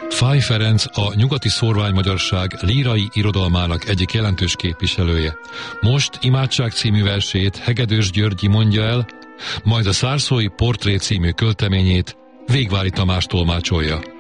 Fáy Ferenc a nyugati szórványmagyarság lírai irodalmának egyik jelentős képviselője. Most Imádság című versét Hegedűs Györgyi mondja el, majd a Szárszói Portré című költeményét Végvári Tamás tolmácsolja.